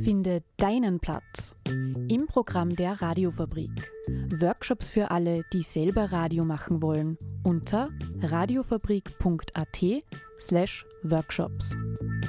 Finde deinen Platz im Programm der Radiofabrik. Workshops für alle, die selber Radio machen wollen, unter radiofabrik.at/workshops.